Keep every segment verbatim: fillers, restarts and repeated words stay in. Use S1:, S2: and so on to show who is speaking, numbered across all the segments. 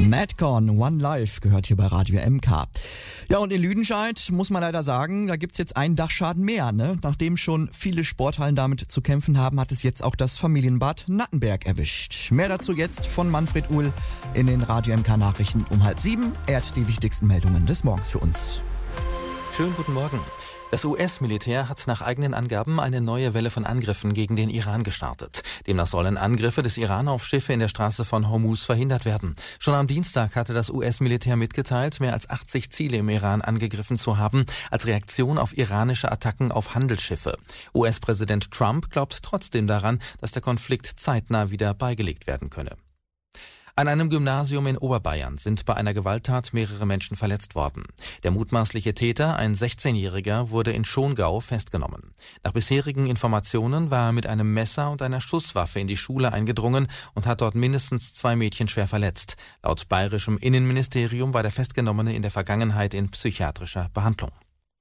S1: Madcon, One Life gehört hier bei Radio M K. Ja, und in Lüdenscheid muss man leider sagen, da gibt's jetzt einen Dachschaden mehr, ne? Nachdem schon viele Sporthallen damit zu kämpfen haben, hat es jetzt auch das Familienbad Nattenberg erwischt. Mehr dazu jetzt von Manfred Uhl in den Radio M K Nachrichten um halb sieben. Er hat die wichtigsten Meldungen des Morgens für uns.
S2: Schönen guten Morgen. Das U S-Militär hat nach eigenen Angaben eine neue Welle von Angriffen gegen den Iran gestartet. Demnach sollen Angriffe des Iran auf Schiffe in der Straße von Hormuz verhindert werden. Schon am Dienstag hatte das U S-Militär mitgeteilt, mehr als achtzig Ziele im Iran angegriffen zu haben, als Reaktion auf iranische Attacken auf Handelsschiffe. U S-Präsident Trump glaubt trotzdem daran, dass der Konflikt zeitnah wieder beigelegt werden könne. An einem Gymnasium in Oberbayern sind bei einer Gewalttat mehrere Menschen verletzt worden. Der mutmaßliche Täter, ein sechzehnjähriger, wurde in Schongau festgenommen. Nach bisherigen Informationen war er mit einem Messer und einer Schusswaffe in die Schule eingedrungen und hat dort mindestens zwei Mädchen schwer verletzt. Laut bayerischem Innenministerium war der Festgenommene in der Vergangenheit in psychiatrischer Behandlung.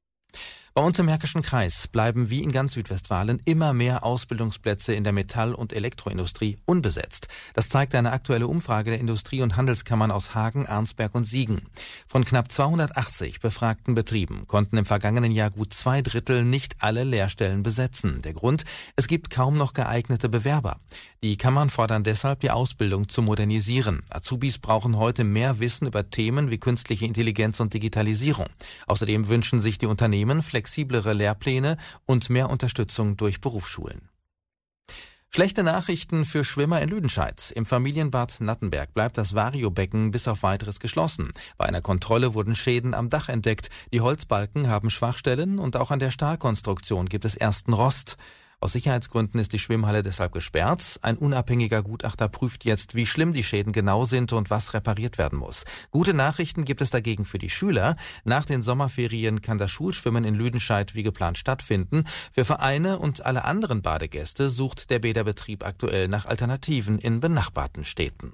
S2: Bei uns im Märkischen Kreis bleiben wie in ganz Südwestfalen immer mehr Ausbildungsplätze in der Metall- und Elektroindustrie unbesetzt. Das zeigt eine aktuelle Umfrage der Industrie- und Handelskammern aus Hagen, Arnsberg und Siegen. Von knapp zweihundertachtzig befragten Betrieben konnten im vergangenen Jahr gut zwei Drittel nicht alle Lehrstellen besetzen. Der Grund? Es gibt kaum noch geeignete Bewerber. Die Kammern fordern deshalb, die Ausbildung zu modernisieren. Azubis brauchen heute mehr Wissen über Themen wie künstliche Intelligenz und Digitalisierung. Außerdem wünschen sich die Unternehmen flexiblere Lehrpläne und mehr Unterstützung durch Berufsschulen. Schlechte Nachrichten für Schwimmer in Lüdenscheid. Im Familienbad Nattenberg bleibt das Variobecken bis auf Weiteres geschlossen. Bei einer Kontrolle wurden Schäden am Dach entdeckt. Die Holzbalken haben Schwachstellen und auch an der Stahlkonstruktion gibt es ersten Rost. Aus Sicherheitsgründen ist die Schwimmhalle deshalb gesperrt. Ein unabhängiger Gutachter prüft jetzt, wie schlimm die Schäden genau sind und was repariert werden muss. Gute Nachrichten gibt es dagegen für die Schüler. Nach den Sommerferien kann das Schulschwimmen in Lüdenscheid wie geplant stattfinden. Für Vereine und alle anderen Badegäste sucht der Bäderbetrieb aktuell nach Alternativen in benachbarten Städten.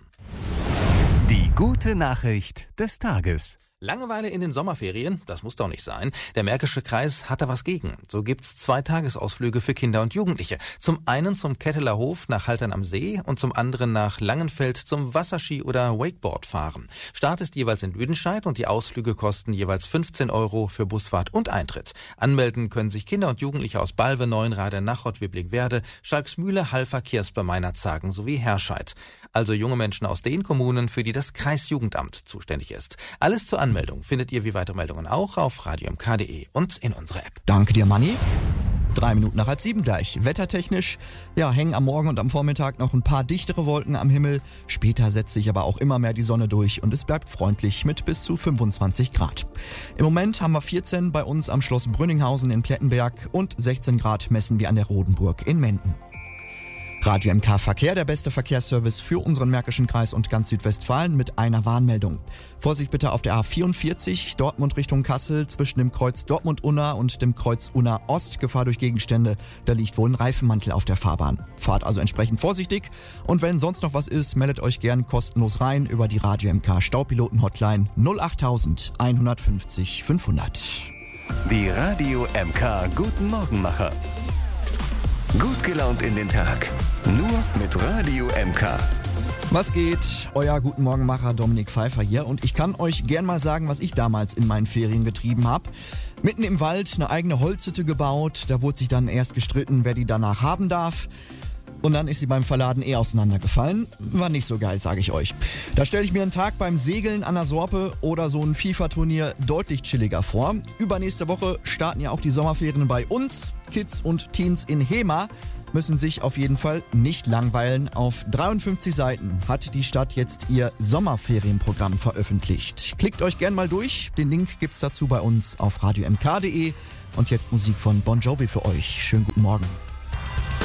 S3: Die gute Nachricht des Tages.
S2: Langeweile in den Sommerferien? Das muss doch nicht sein. Der Märkische Kreis hat da was gegen. So gibt's zwei Tagesausflüge für Kinder und Jugendliche. Zum einen zum Ketteler Hof nach Haltern am See und zum anderen nach Langenfeld zum Wasserski- oder Wakeboard-Fahren. Start ist jeweils in Lüdenscheid und die Ausflüge kosten jeweils fünfzehn Euro für Busfahrt und Eintritt. Anmelden können sich Kinder und Jugendliche aus Balve, Neuenrade, Nachod, Wiblingwerde, Schalksmühle, Halver, Kirspe, Meinerzhagen sowie Herscheid. Also junge Menschen aus den Kommunen, für die das Kreisjugendamt zuständig ist. Alles zur Anmeldung findet ihr wie weitere Meldungen auch auf radio m k punkt d e und in unserer App.
S1: Danke dir, Manni. Drei Minuten nach halb sieben gleich. Wettertechnisch, ja, hängen am Morgen und am Vormittag noch ein paar dichtere Wolken am Himmel. Später setzt sich aber auch immer mehr die Sonne durch und es bleibt freundlich mit bis zu fünfundzwanzig Grad. Im Moment haben wir vierzehn bei uns am Schloss Brünninghausen in Plettenberg und sechzehn Grad messen wir an der Rodenburg in Menden. Radio M K Verkehr, der beste Verkehrsservice für unseren Märkischen Kreis und ganz Südwestfalen mit einer Warnmeldung. Vorsicht bitte auf der A vierundvierzig, Dortmund Richtung Kassel, zwischen dem Kreuz Dortmund-Unna und dem Kreuz Unna-Ost, Gefahr durch Gegenstände. Da liegt wohl ein Reifenmantel auf der Fahrbahn. Fahrt also entsprechend vorsichtig und wenn sonst noch was ist, meldet euch gern kostenlos rein über die Radio M K Staupiloten-Hotline null acht eins fünf null fünfhundert.
S3: Die Radio M K Guten Morgenmacher. Gut gelaunt in den Tag. Nur mit Radio M K.
S1: Was geht? Euer Guten Morgenmacher Dominik Pfeiffer hier und ich kann euch gern mal sagen, was ich damals in meinen Ferien getrieben habe. Mitten im Wald eine eigene Holzhütte gebaut, da wurde sich dann erst gestritten, wer die danach haben darf. Und dann ist sie beim Verladen eh auseinandergefallen. War nicht so geil, sage ich euch. Da stelle ich mir einen Tag beim Segeln an der Sorpe oder so ein FIFA-Turnier deutlich chilliger vor. Übernächste Woche starten ja auch die Sommerferien bei uns. Kids und Teens in Hema müssen sich auf jeden Fall nicht langweilen. Auf dreiundfünfzig Seiten hat die Stadt jetzt ihr Sommerferienprogramm veröffentlicht. Klickt euch gern mal durch. Den Link gibt's dazu bei uns auf radio m k punkt d e. Und jetzt Musik von Bon Jovi für euch. Schönen guten Morgen.